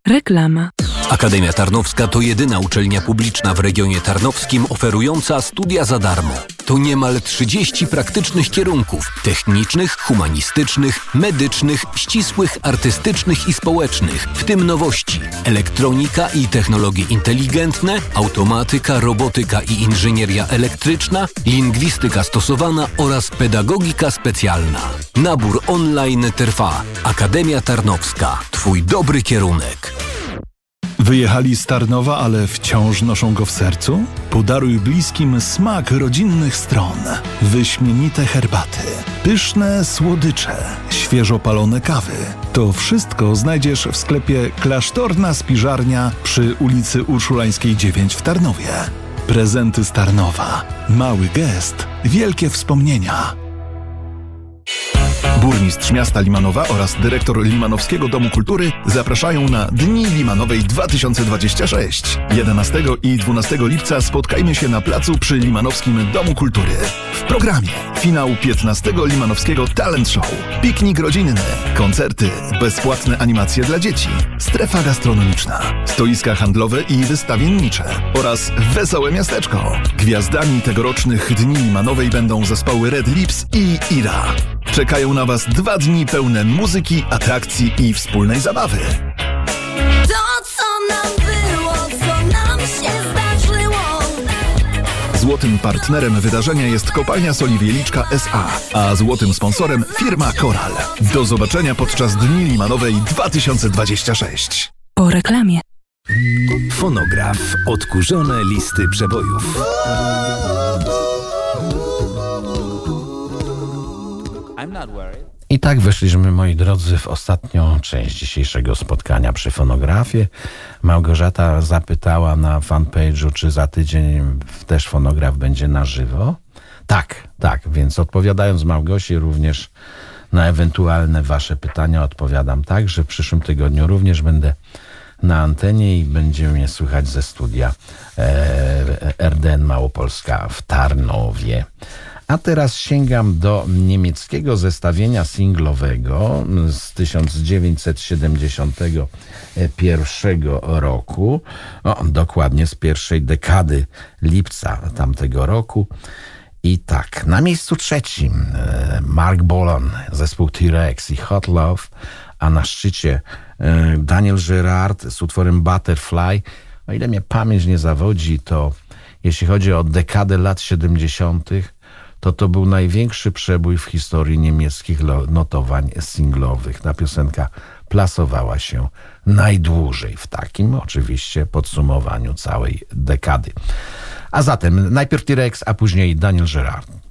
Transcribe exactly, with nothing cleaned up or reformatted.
Reklama. Akademia Tarnowska to jedyna uczelnia publiczna w regionie tarnowskim oferująca studia za darmo. To niemal trzydzieści praktycznych kierunków technicznych, humanistycznych, medycznych, ścisłych, artystycznych i społecznych, w tym nowości: elektronika i technologie inteligentne, automatyka, robotyka i inżynieria elektryczna, lingwistyka stosowana oraz pedagogika specjalna. Nabór online trwa. Akademia Tarnowska. Twój dobry kierunek. Wyjechali z Tarnowa, ale wciąż noszą go w sercu? Podaruj bliskim smak rodzinnych stron. Wyśmienite herbaty, pyszne słodycze, świeżo palone kawy. To wszystko znajdziesz w sklepie Klasztorna Spiżarnia przy ulicy Urszulańskiej dziewięć w Tarnowie. Prezenty z Tarnowa. Mały gest, wielkie wspomnienia. Burmistrz miasta Limanowa oraz dyrektor Limanowskiego Domu Kultury zapraszają na Dni Limanowej dwa tysiące dwadzieścia sześć. jedenastego i dwunastego lipca spotkajmy się na placu przy Limanowskim Domu Kultury. W programie finał piętnastego Limanowskiego Talent Show, piknik rodzinny, koncerty, bezpłatne animacje dla dzieci, strefa gastronomiczna, stoiska handlowe i wystawiennicze oraz wesołe miasteczko. Gwiazdami tegorocznych Dni Limanowej będą zespoły Red Lips i Ira. Czekają na Was dwa dni pełne muzyki, atrakcji i wspólnej zabawy. To, co nam było, co nam się zdarzyło. Złotym partnerem wydarzenia jest Kopalnia Soli Wieliczka S A, a złotym sponsorem firma Koral. Do zobaczenia podczas Dni Limanowej dwa tysiące dwadzieścia sześć. Po reklamie. Fonograf. Odkurzone listy przebojów. I tak weszliśmy, moi drodzy, w ostatnią część dzisiejszego spotkania przy fonografie. Małgorzata zapytała na fanpage'u, czy za tydzień też fonograf będzie na żywo. Tak, tak, więc odpowiadając Małgosi również na ewentualne wasze pytania, odpowiadam tak, że w przyszłym tygodniu również będę na antenie i będzie mnie słychać ze studia e, R D N Małopolska w Tarnowie. A teraz sięgam do niemieckiego zestawienia singlowego z tysiąc dziewięćset siedemdziesiątego pierwszego roku, o, dokładnie z pierwszej dekady lipca tamtego roku. I tak, na miejscu trzecim Mark Bolan, zespół T-Rex i Hot Love, a na szczycie Daniel Gerard z utworem Butterfly. O ile mnie pamięć nie zawodzi, to jeśli chodzi o dekadę lat siedemdziesiątych, to to był największy przebój w historii niemieckich notowań singlowych. Ta piosenka plasowała się najdłużej w takim oczywiście podsumowaniu całej dekady. A zatem najpierw T-Rex, a później Daniel Gerard.